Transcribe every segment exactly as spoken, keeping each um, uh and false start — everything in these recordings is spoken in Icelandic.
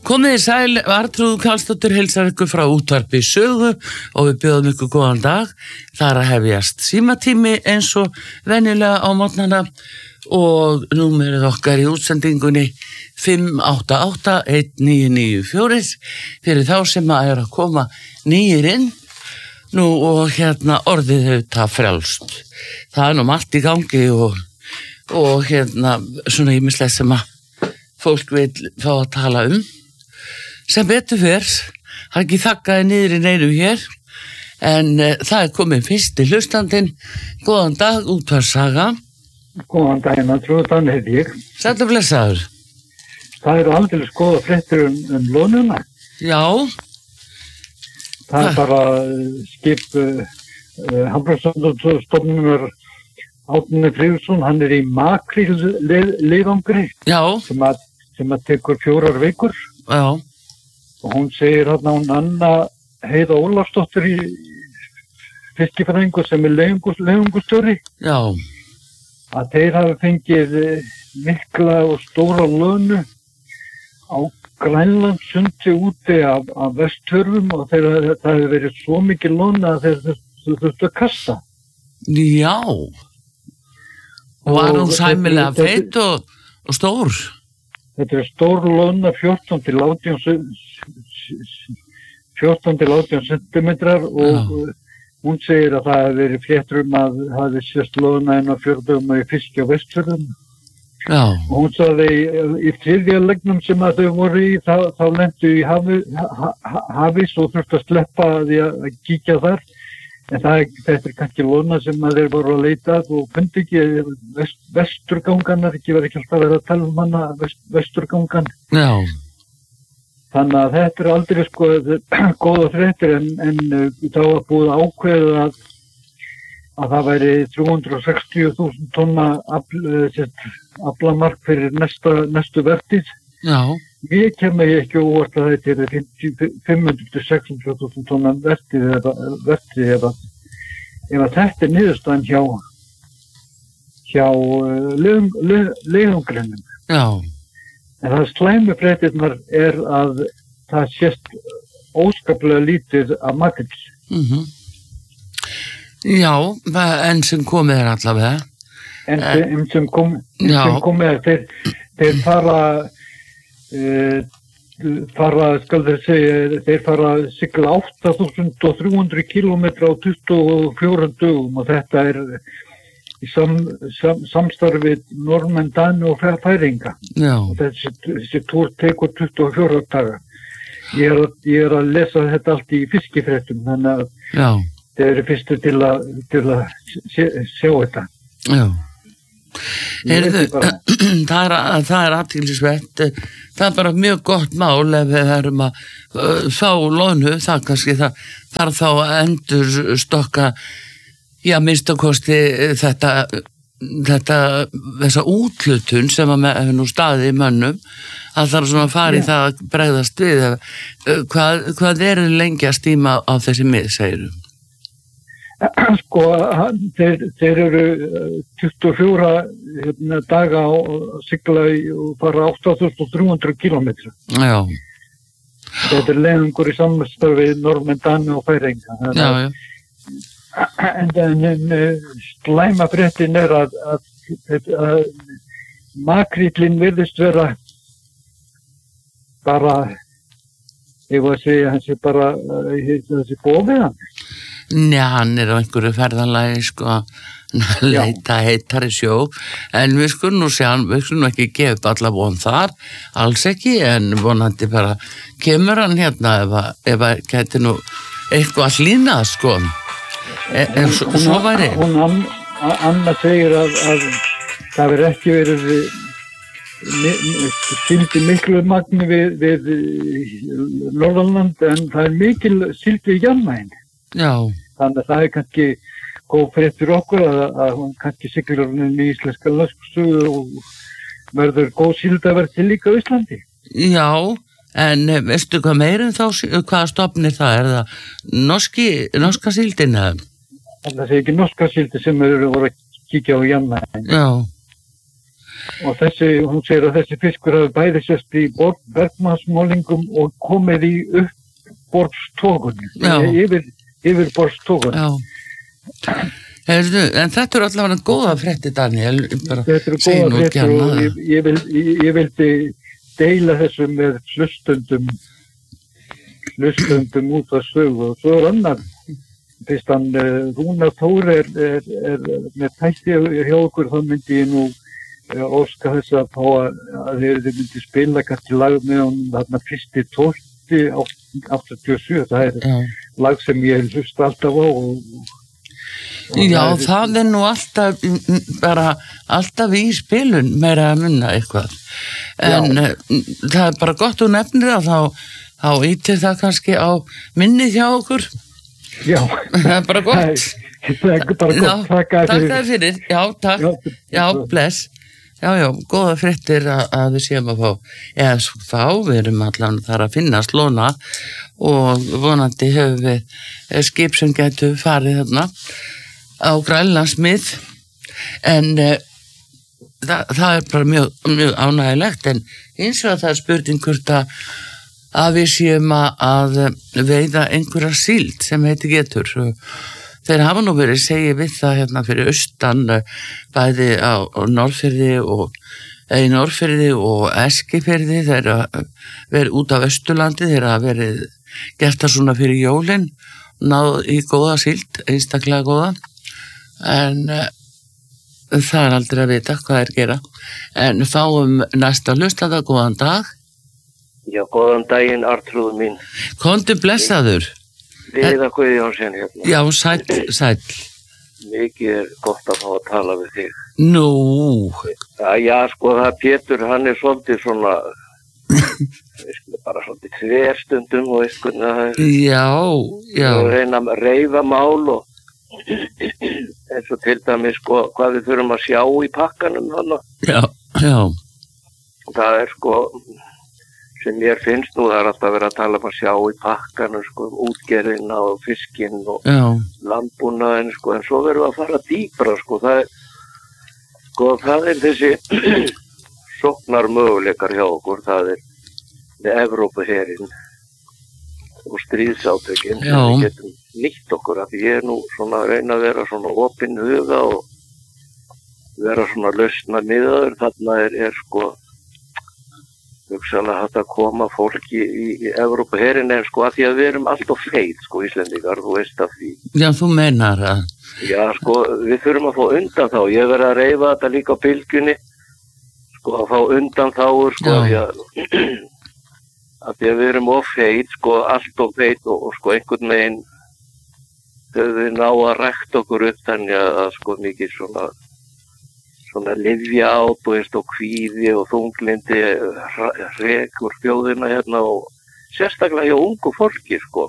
Komið í sæl, Arnþrúður Karlsdóttir heilsar ykkur frá útvarpi Sögu og við bjóðum ykkur góðan dag. Það er að hefjast símatími eins og venjulega á morgnana og númerið okkar í útsendingunni fimm átta átta eitt níu níu fjögur fyrir þá sem að er að koma nýir inn. Nú og hérna orðið þetta frjálst. Það er nú margt í gangi og, og hérna svona ýmislegt sem að fólk vil fá að tala um. Sem betur fyrr, það er ekki þakkaði niður í neinum hér, en uh, það er komið fyrsti hlustandinn. Góðan dag, útvarpssaga. Góðan daginn, Arnþrúður, þannig heit ég. Sæll og blessaður. Það eru aldrei skoða fréttir um, um lónuna. Já. Það er bara skip uh, uh, Hafrannsóknastofnunar Árni Friðriksson, hann er í makrílleiðangri Já. sem að, sem að tekur fjórar vikur. Já. Og hún segir hérna hún Anna Heiða Ólafsdóttir í fiskifræðingu sem er leiðungustjóri. Já. Að þeir hafi fengið mikla og stóra lönu á Grænlandssundi úti af, af Vestfjörðum og þeir, það hefur verið svo mikið löna að þeir þurftu að kasta. Já. Og var hún sæmilega feit og, og stór? Þetta er stór löna fjórtán til átján sentimetrar og Já. Hún segir að það hefur verið fréttur um að það hefði sést löna inn á fjörðum í fiski á Vestfjörðum. Já. Og hún sagði í þriðja legnum sem að þau voru í, þá, þá lentu í hafi, ha, hafís og þurftu að sleppa því að kíkja þar. En það, þetta er kannski löna sem að þeir voru að leita og fundi ekki vest, vesturgangan, ekki var ekki alltaf að vera að tala um hana, vest, vesturgangan. Já. Þannig að þetta er aldrei sko góða fréttir en, en þá var búið ákveðið að, að það væri þrjú hundruð sextíu þúsund tonna afl, aflamark fyrir næsta, næstu vertíð. Já. Mér kemur ég ekki óvart að þetta er fimm hundruð til sex hundruð þúsund tonna vertíð eða vertíð eða ef að þetta er niðurstaðan hjá hjá uh, leiðangrunum. Já. En það slæmu fréttirnar er að það sést óskaplega lítið af makríl. Mhm. Já, en sem komið er allavega. En sem, sem, kom, sem komið er þeir, þeir fara Uh, fara, skal þeir segja, þeir fara að sigla átta þúsund þrjú hundruð kílómetra á tuttugu og fjórum dögum og þetta er í sam, sam, samstarfið Norðmenn, Dani og Færeyinga. Já. Og þessi, þessi túr tekur tuttugu og fjóra daga. Ég er, ég er að lesa þetta allt í fiskifréttum, þannig að Já. Þeir eru fyrstu til að, til að sjá, sjá þetta. Já. Heyrðu, það er, það er athyglisvert, það er bara mjög gott mál ef við erum að uh, fá loðnu, það kannski það þarf þá að endur stokka, já, minnst að kosti þetta, þetta, þessa úthlutun sem að hefur nú staðið í mönnum, að það er svona að fara í það að bregðast við, hvað, hvað er lengi að stíma á þessi mið, segirum? Sko, þeir, þeir eru tuttugu og fjóra hérna, daga að sigla og fara átta þúsund þrjú hundruð kílómetra. Já. Þetta er leiðangur í samstarfi Norðmenn, Dani og Færeyinga. Já, já. En, en, en slæma fréttin er að, að, að, að makríllinn virðist vera bara, ég var að segja, hans er bara þessi bófið hann. Nei, hann er á einhverju ferðalagi, sko, að leita heitari sjó, en við skulum nú sjá, við skulum ekki gefa alla von þar, alls ekki, en vonandi bara kemur hann hérna ef að, ef að gæti nú eitthvað hlýnað, sko, e, en svo, svo væri. Hún, hún Anna segir að, að það verður ekki verið síld í miklu magni við, við Norðurland, en það er mikil síld við Jan Mayen. Já. Þannig að það er kannski góð frétt fyrir okkur að, að hún kannski siglir hún í íslenska lögsögu og verður góð síldaverti líka á Íslandi. Já, en veistu hvað meirum þá, hvaða stofnir það? Er það norski, norska síldin? Það sé ekki norska síldi sem eru voru að kíkja á Jan Mayen. Já. og þessi, hún segir að þessi fiskur hafi bæði sérst í bergmannsmálingum og komið í uppborðstofunni, yfir, yfir borðstofunni. Já. Heyrðu, en þetta eru allavega góða fréttir, Daniel. Bara þetta eru góða fréttir og ég, ég, vil, ég, ég vildi deila þessu með hlustundum, hlustundum út af sögu og svo er annar. Fyrst hann Rúnar Þór er, er, er með tætti hjá okkur, þá myndi ég nú óska þess að fá að þeir myndi spila kannski lag með hann þarna fyrsti tólfti áttatíu og sjö. Það er Já. Lag sem ég hlusta alltaf á og Já, það er nú alltaf bara alltaf í spilun meira að munna eitthvað en Já. Það er bara gott að nefnir það þá, þá ítir það kannski á minnið hjá okkur. Já, það er bara gott. Það er bara gott. Já, takk þér fyrir. Já, takk. Já, já bless. Já, já, góða fréttir að, að við séum að fá eða svo þá, við erum allan þar að finna slóna og vonandi hefur við skip sem getur farið þarna á Grænlandsmið en uh, það, það er bara mjög, mjög ánægilegt en eins og að það er spurning hvort að, að við séum að veiða einhverja síld sem heiti getur. Þeir hafa nú verið segið við það hérna fyrir austan bæði á, á Norðfirði og í Norðfirði og Eskifirði þeir hafa verið út af Östurlandi þeir hafa verið gert það svona fyrir jólin náð í góða síld, einstaklega góða en uh, það er aldrei að vita hvað er gera en fáum næsta hlustanda, góðan dag. Já, góðan daginn Arnþrúður mín. Komdu blessaður. Viðar Guðjónsson hérna. Já, sæll, sæll. Mikið er gott að fá að tala við þig. Nú. Ja, já, sko, það Pétur, hann er svolítið svona, veist, bara svolítið þverstundum og veist hvernig það er. Já, já. Og reyna að reyfa mál og eins og til dæmis, sko, hvað við þurfum að sjá í pakkanum þannig. Já, já. Það er, sko, sem mér finnst nú, það er alltaf verið að tala um að sjá í pakkanum, sko, útgerðina og fiskinn og landbúnaðinn, sko, en svo verðum við að fara dýpra, sko, það er, sko, það er þessi sóknar möguleikar hjá okkur, það er með Evrópuherinn og stríðsátökin sem við getum nýtt okkur, af því ég er nú svona að reyna að vera svona opinn huga og vera svona lausna miðaður, þarna er, er sko hugsanlega hægt að koma fólki í, í Evrópuherinn en sko að því að við erum alltaf feit sko Íslendingar, þú veist af því. Já, þú meinar að. Já, sko, við þurfum að fá undan þá, ég verið að reyfa þetta líka á bylgjunni, sko að fá undan þáur sko að því að, að því að við erum of feit, sko allt of feit og, og sko einhvern veginn þau við ná að rækta okkur upp þannig að, að sko mikið svona svona lyfja át og eins og kvíði og þunglindi rekur þjóðina hérna og sérstaklega hjá ungu fólki sko.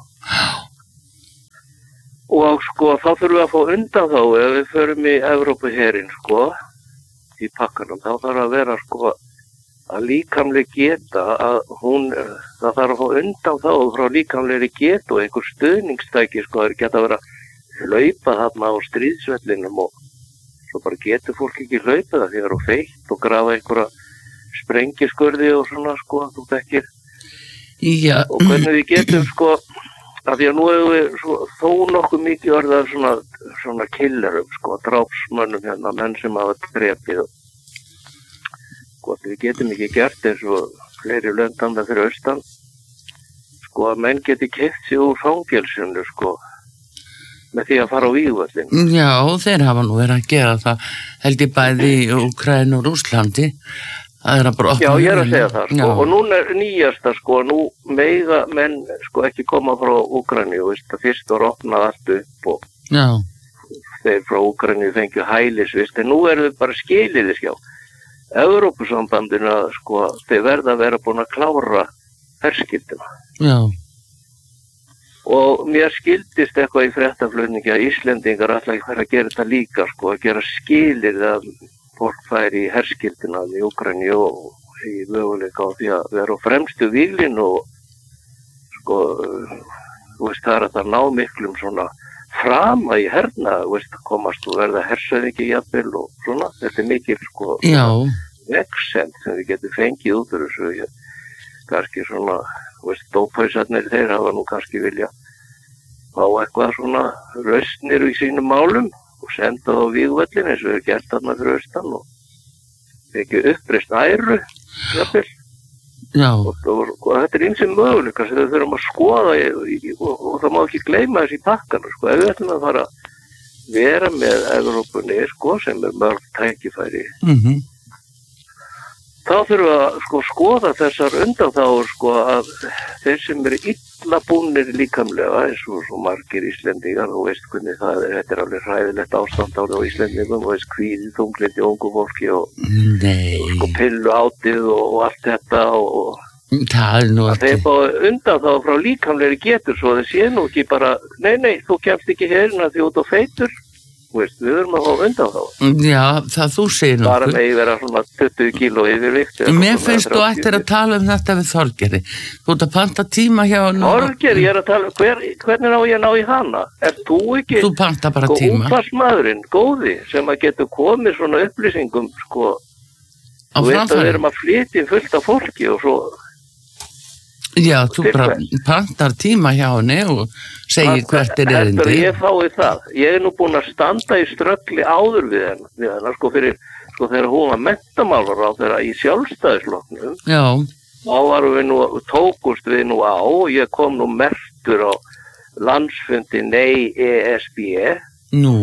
Og sko þá þurfum við að fá undan þá ef við förum í Evrópuherinn sko í pakkanum þá þarf að vera sko að líkamleg geta að hún það þarf að fá undan þá frá líkamlegri geta og einhver stuðningstæki sko það er geta að vera hlaupa þarna á stríðsvellinum og svo bara getur fólk ekki hlaupið það því það eru feitt og grafa einhverja sprengiskurði og svona sko þú þekkir Já. Og hvernig við getum sko af því að nú hefur við svo, þó nokkuð mikið orðað svona, svona killerum sko, drápsmönnum hérna, menn sem hafa drepið sko við getum ekki gert eins og fleiri löndanda fyrir austan sko að menn geti keypt sig úr fangelsinu sko með því að fara á vígvöllin. Já, þeir hafa nú verið að gera það held ég bæði í Úkraínu og Rússlandi. Það er að bara opna. Já, ég er að segja það, sko. Já. Og núna er nýjasta, sko, nú meiga menn, sko, ekki koma frá Úkraínu, veist, það fyrst var opnað allt upp og Já. Þeir frá Úkraínu fengju hælis, veist, en nú eru þau bara skiliði, skjá. Evrópusambandinu, sko, þeir verða að vera búin að klára herskildina. Já. Og mér skildist eitthvað í fréttaflutningi að Íslendingar alltaf ekki færa að gera þetta líka, sko, að gera skilir að fólk færi í herskildina í Úkraínu og í möguleika á því að vera á fremstu víglinn og sko, þú veist, það er að það ná miklum svona frama í herna, þú veist, komast og verða hersöðingi jafnvel og svona, þetta er mikil, sko, Já. vexend sem við getum fengið út úr þessu. Ég, kannski svona, veist, dóphausarnir þeir hafa nú kannski vilja fá eitthvað svona lausnir í sínum málum og senda það á vígvöllin eins og við gert þarna fyrir austan og fengið uppreist æru, jafnvel. Já. Og, og, og þetta er einsum möguleika sem við þurfum að skoða í, í, og, og það má ekki gleyma þessi pakkanu, sko. Ef við ætlum að fara að vera með Evrópunni, sko, sem er mörg tækifæri, mm-hmm. þá þurfum við að sko, skoða þessar undanþágur, sko, að þeir sem eru illa búnir líkamlega, eins og svo margir Íslendingar, og veist hvernig það er, þetta er alveg hræðilegt ástand á Íslendingum, og veist kvíði, þunglindi, ungu fólki og, og sko, pillu átið og, og allt þetta og það er nú ekki. Þeir fá undanþágur frá líkamlegri getur, svo þeir sé nú ekki bara, nei, nei, þú kemst ekki hérna því út á feitur. Veist, við erum að fá undan þá. Já, það þú segir nokkuð. Bara með vera svona tuttugu kíló yfirvikt. Mér finnst þú ættir að tala um þetta við Þorgeri. Þú ert að panta tíma hjá... Þorgeri, ég er að tala um, hver, hvernig á ég að ná í hana? Er þú ekki... Þú panta bara tíma. Útvarsmaðurinn, góði, sem að getur komið svona upplýsingum, sko. Þú veit að við erum að flytja fullt af fólki og svo... Já, þú bara pantar tíma hjá henni og segir hvert er erindi. Þetta ég fái það. Ég er nú búin að standa í ströggli áður við henni, við henni, sko fyrir, sko þegar hún var menntamálaráðherra í Sjálfstæðisflokknum. Já. Þá varum við nú, tókust við nú á og ég kom nú merktur á landsfundi Nei E S B. Nú.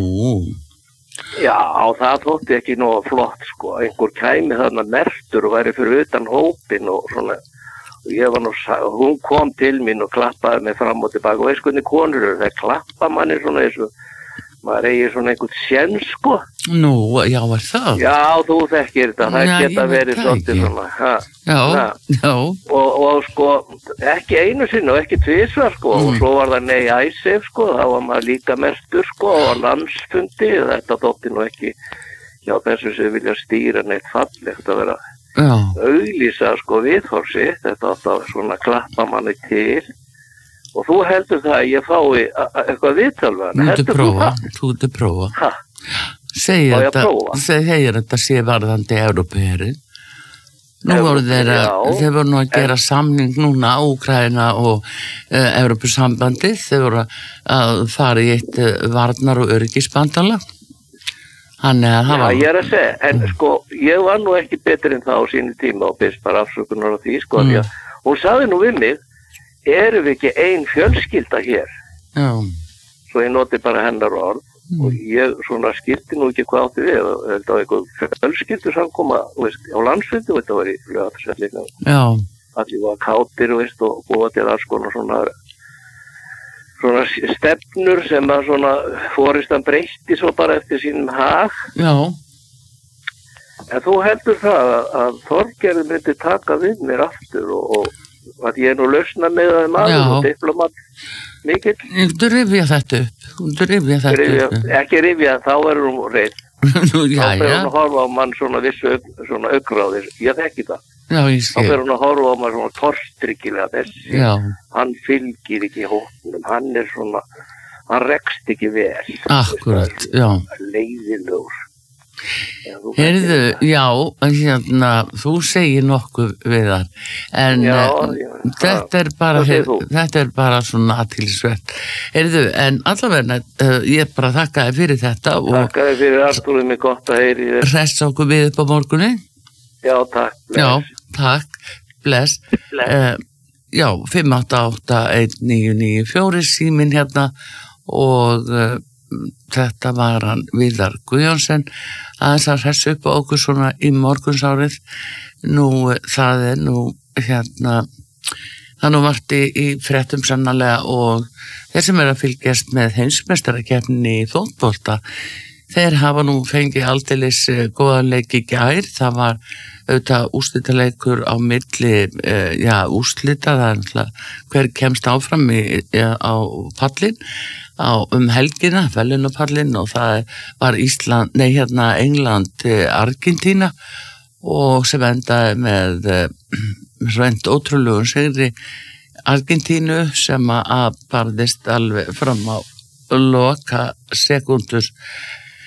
Já, það þótti ekki nú flott, sko. Einhver kæmi þarna merktur og væri fyrir utan hópin og svona. Ég var nú, hún kom til mín og klappaði mig fram og tilbaka og veist hvernig konur eru, það klappa manni svona eins og maður eigi svona einhvern séns, sko. Nú, já, er það? Já, þú þekkir þetta, það Nei, geta verið svolítið svona. Ha, já, ha. já. Og, og sko, ekki einu sinni og ekki tvisvar, sko, mm. og svo var það nei æsef, sko, þá var maður líka mestur, sko, á landsfundi, þetta þótti nú ekki hjá þessu sem vilja stýra neitt fallegt að vera Já. auglýsa sko viðhorsi, þetta átt að svona klappa manni til og þú heldur það að ég fái eitthvað viðtalvan. Þú ert prófa, þú ert prófa. Hæ? Segir þetta, segir þetta sé varðandi Evrópuherinn. Nú voru þeir að, þeir voru nú að gera en, samning núna, Úkraína og uh, Evrópusambandið, þeir voru að fara í eitt uh, varnar- og öryggisbandalag. Hann er að hafa... Já, ég er að segja, en sko, ég var nú ekki betur en það á sínu tíma og byrst bara afsökunar á því, sko, mm. því að hún sagði nú við mig, erum við ekki ein fjölskylda hér? Já. Svo ég noti bara hennar orð mm. og ég svona skilti nú ekki hvað átti við, þetta var eitthvað fjölskyldu samkoma, veist, á landsfundi, þetta var í fljóðarsveitleika. Já. Allir var kátir, veist, og búið til alls konar svona... svona stefnur sem að svona foristan breytti svo bara eftir sínum hag. Já. En þú heldur það að, að Þorgerður myndi taka við mér aftur og, og að ég er nú lausna með það maður og diplomat mikill. Þú rifja þetta upp. Þú rifja þetta rifja, upp. Ekki rifja, þá er hún reitt. Nú, já, þá fer já. hún að horfa á mann svona vissu svona augráðir. Ég þekki það. Já, ég skil. Þá fer hún að horfa á maður svona torstryggilega þessi. Já. Hann fylgir ekki hóknum, hann er svona, hann rekst ekki vel. Akkurat, já. Leiðilegur. Heyrðu, já, hérna, þú segir nokkuð við það, en já, uh, já, þetta, er bara, hef, þetta er bara svona athyglisvert. Heyrðu, en allavega, uh, ég bara þakka þér fyrir þetta. Þakka þér fyrir Artúrið, mig gott að heyri þér. Hressa okkur við upp á morgunni. Já, takk. Bless. Já, takk, bless. bless. Uh, já, fimm átta átta einn níu níu fjögur síminn hérna og uh, þetta var hann Viðar Guðjónsson aðeins að hressa upp á okkur svona í morgunsárið. Nú, það er nú hérna, það nú varti í fréttum sannarlega og þeir sem er að fylgjast með heimsmeistarakeppninni í fótbolta, þeir hafa nú fengið aldeilis góðan leik í gær. Það var auðvitað úrslitaleikur á milli, uh, já, úrslita, það er náttúrulega hver kemst áfram í, ja, á pallin á um helgina, velunapallin og það var Ísland, nei hérna England, Argentína og sem endaði með uh, reynd ótrúlegum sigri Argentínu sem að barðist alveg fram á loka sekundur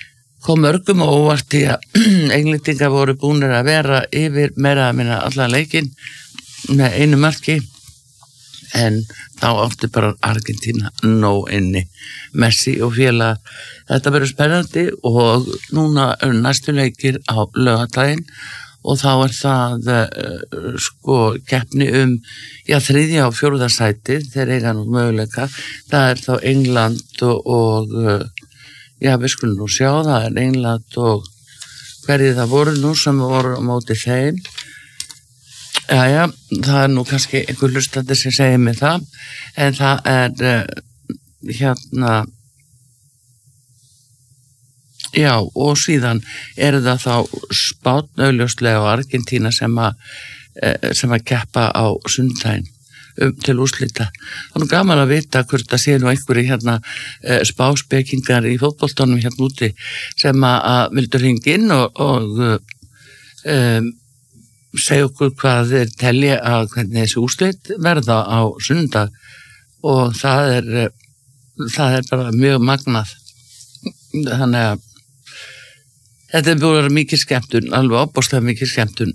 kom mörgum og óvart í að Englendingar voru búnir að vera yfir meira að minna allan leikinn með einu marki, en þá átti bara Argentína nóg inni, Messi og félagar. Þetta verður spennandi og núna eru næstu leikir á laugardaginn og þá er það uh, sko keppni um já, þriðja og fjórða sæti, þeir eiga nú möguleika. Það er þá England og, og uh, já, við skulum nú sjá, það er England og hverju það voru nú sem voru á móti þeim. Jæja, það er nú kannski einhver hlustandi sem segir mig það, en það er uh, hérna já, og síðan eru það þá Spánn augljóslega og Argentína sem að sem að keppa á sundaginn um, til úrslita. Það er nú gaman að vita hvort það sé nú einhverju hérna spáspekingar í fótboltanum hérna úti sem að, að vildu hringa inn og, og um, segja okkur hvað þeir telja að hvernig þessi úrslit verða á sundag, og það er það er bara mjög magnað. Þannig að þetta er búin að vera mikið skemmtun, alveg opbóðslega mikið skemmtun.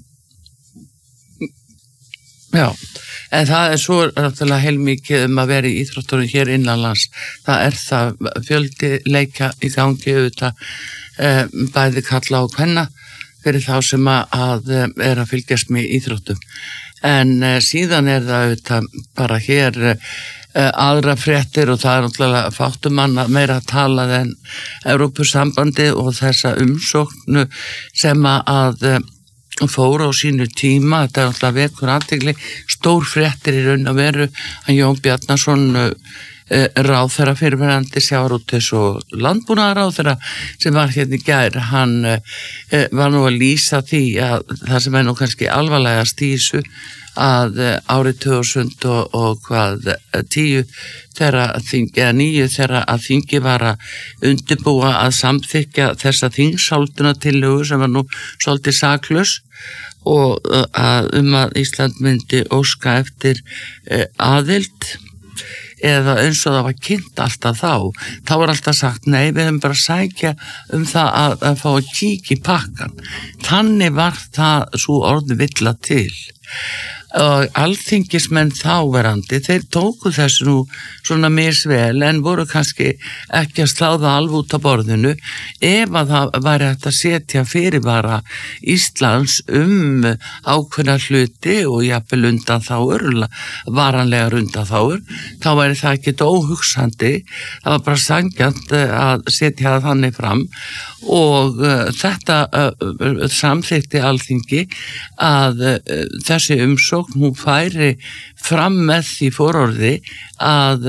Já, en það er svo náttúrulega heilmikið um að vera í íþróttunum hér innanlands. Það er það fjöldi leika í gangi auðvitað, eh, bæði kalla og kvenna fyrir þá sem að, að er að fylgjast með íþróttum. En eh, síðan er það auðvitað bara hér eh, aðra fréttir, og það er náttúrulega fátum manna meira að tala en Evrópusambandi og þessa umsóknu sem að fóru á sínu tíma. Þetta er náttúrulega vekur athygli, stór fréttir í raun og veru. Hann Jón Bjarnason, ráðherra fyrirverandi sjávarútvegs og landbúnaðarráðherra sem var hérna í gær, hann var nú að lýsa því að það sem er nú kannski alvarlegast í þessu, að árið tvö þúsund og, og hvað tíu þegar þing, eða níu þegar að þingi var að undirbúa að samþykja þessa þingsáldunatillögu sem var nú svolítið saklaus, og að um að Ísland myndi óska eftir aðild, eða eins og það var kynnt alltaf þá, þá var alltaf sagt nei, við höfum bara að sækja um það að, að fá að kíkja í pakkan. Þannig var það svo orðið villa til. Og alþingismenn þáverandi, þeir tóku þessu nú svona misvel, en voru kannski ekki að sláða alveg út á borðinu ef að það væri hægt að setja fyrirvara Íslands um ákveðna hluti og jafnvel undan þáur, varanlegar undan þáur, þá væri það ekki óhugsandi. Það var bara sanngjarnt að setja það þannig fram, og uh, þetta uh, samþykti alþingi að uh, þessi umsókn hún færi fram með því fororði að,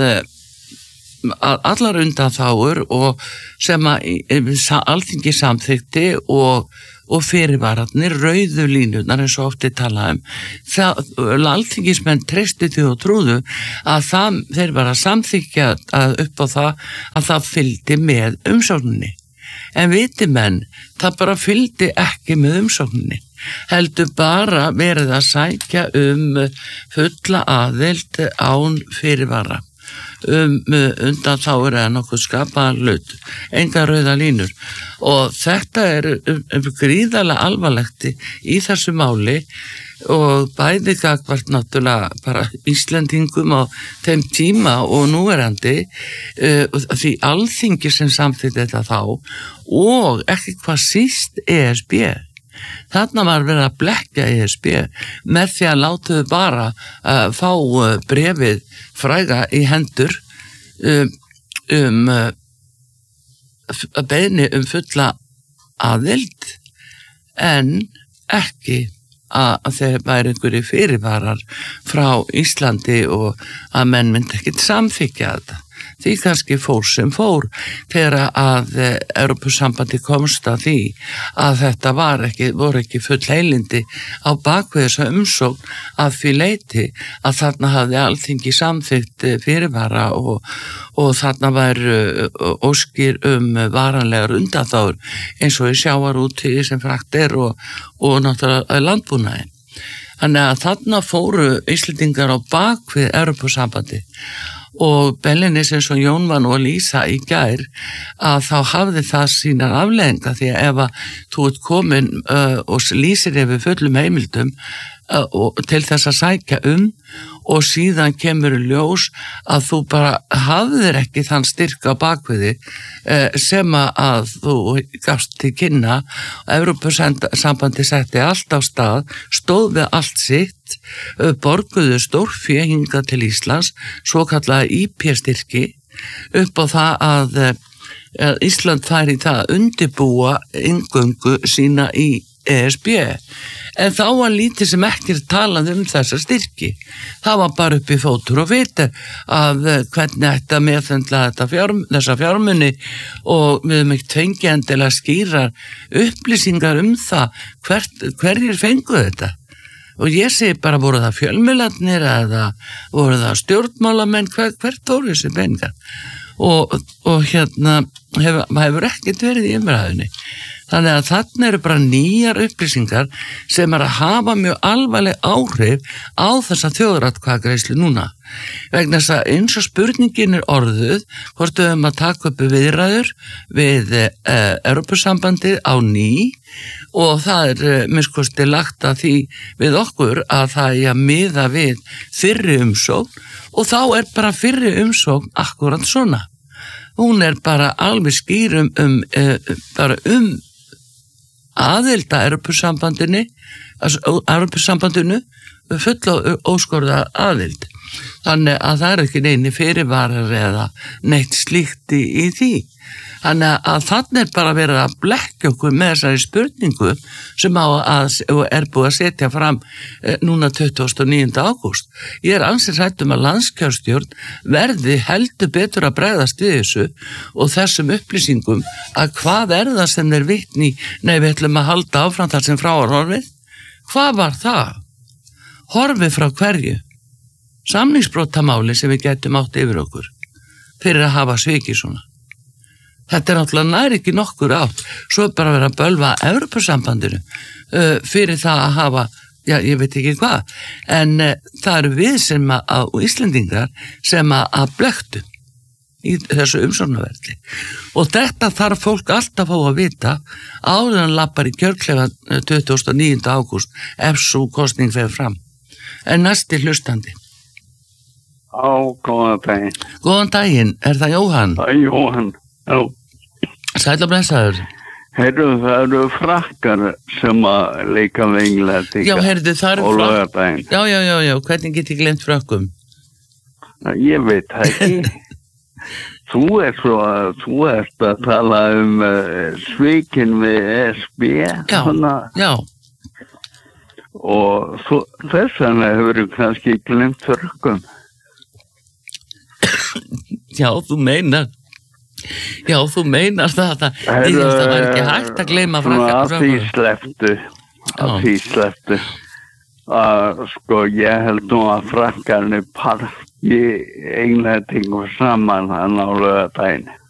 að allar undanþágur og sem að alþingi samþykti og, og fyrirvararnir, rauðu línurnar eins og ofti talaðum, alþingismenn treystu því og trúðu að það, þeir var að samþykja að upp á það að það fylgdi með umsókninni. En viti menn, það bara fylgdi ekki með umsókninni, heldur bara verið að sækja um fulla aðild án fyrirvara, um undan þáur eða nokkuð skapaðan hlut, enga rauða línur. Og þetta er um, gríðarlega alvarlegt í þessu máli, og bæði gagvart náttúrulega bara Íslendingum á þeim tíma og núverandi, uh, því alþingi sem samþykti þetta þá, og ekki hvað síst E S B. Þarna var verið að blekkja E S B með því að láta þau bara uh, fá uh, brefið fræga í hendur um, um uh, beiðni um fulla aðild, en ekki að þeir væri einhverju fyrirvarar frá Íslandi og að menn myndi ekkert samþykja þetta. Því kannski fór sem fór þegar að Evrópusambandi komst að því að þetta var ekki, voru ekki full heilindi á bakvið þessa umsókn, að því leyti að þarna hafði alþingi samþykkt fyrirvara og, og þarna væru óskir um varanlegar undanþágur eins og í sjávarúti sem frakt er og, og náttúrulega landbúnaðinn. Þannig að þarna fóru Íslendingar á bakvið Evrópusambandi. og Bellinis eins og Jón var nú að lýsa í gær að þá hafði það sínar afleiðingar því að ef að þú ert komin uh, og lýsir yfir fullum heimildum uh, og til þess að sækja um og síðan kemur ljós að þú bara hafðir ekki þann styrk á bakviði uh, sem að þú gafst til kynna og Evrópusambandi setti allt á stað, stóð við allt sitt, uh, borguðu stórfé hingað til Íslands, svo kallaða í pé-styrki upp á það að uh, Ísland fær í það að undirbúa inngöngu sína í E S B, en þá var lítið sem ekki talað um þessa styrki. Það var bara upp í fótur og viti að hvernig ætti að meðfendla þetta fjárm, þessa fjármuni og við höfum ekki fengið endilega skýrar upplýsingar um það hvert, hverjir fenguð þetta. Og ég segi bara, voru það fjölmiðlarnir eða voru það stjórnmálamenn, hver, hvert voru þessi peningar? Og, og hérna hefur, hefur ekkert verið í umræðunni. Þannig að þarna eru bara nýjar upplýsingar sem er að hafa mjög alvarleg áhrif á þessa þjóðaratkvæðagreiðslu núna. Vegna þess að eins og spurningin er orðuð, hvort við höfum að taka upp viðræður við eh, Evrópusambandið á ný og það er eh, minnskosti lagt að því við okkur að það er að miða við fyrri umsókn og þá er bara fyrri umsókn akkurat svona. Hún er bara alveg skýr um, um, eh, bara um aðild að Evrópusambandinu, Evrópusambandinu full og óskorða aðild. Þannig að það er ekki neini fyrirvarar eða neitt slíkt í, í því. Þannig að þannig er bara verið að blekkja okkur með þessari spurningu sem á að, er búið að setja fram núna tuttugasta og níunda ágúst. Ég er ansið hrædd um að landskjörstjórn verði heldur betur að bregðast við þessu og þessum upplýsingum að hvað er það sem er vitni, nei við ætlum að halda áfram þar sem frá er horfið. Hvað var það? Horfið frá hverju? Samningsbrotamáli sem við getum átt yfir okkur fyrir að hafa svikið svona. Þetta er náttúrulega nær ekki nokkur átt, svo er bara að vera að bölva Evrópusambandinu uh, fyrir það að hafa, já ég veit ekki hvað, en uh, það eru við sem að, og Íslendingar sem að, að blöktu í þessu umsóknarferli. Og þetta þarf fólk alltaf á að vita áður en lappar í kjörklefa tuttugasta og níunda ágúst ef svo kosning fer fram. En næsti hlustandi. Á, góðan daginn. Góðan daginn, er það Jóhann? Það er Jóhann, já. Sæll og blessaður. Heyrðu, það eru frakkar sem að leika við Englendinga. Já, heyrðu, það eru frakkar. Já, já, já, já, hvernig get ég glemt frakkum? Ég veit ekki. Þú ert svo að, þú ert að tala um uh, svikin við E S B. Já, hana. Já. Og svo, þess vegna hefur þú kannski glemt frakkum. Já, þú meinar. Já, þú meinar það. það Ég held að það var ekki hægt að gleyma frakka. Að því sleftu, að því sleftu. Að sko, ég held nú að frakkarnir parki Englendingur saman að nálega daginn.